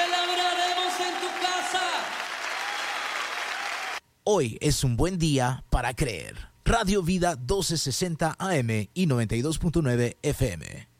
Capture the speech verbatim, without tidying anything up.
celebraremos en tu casa. Hoy es un buen día para creer. Radio Vida doce sesenta A M y noventa y dos punto nueve F M.